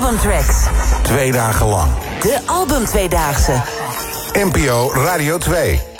albumtracks. 2 dagen lang. De Album Tweedaagse. NPO Radio 2.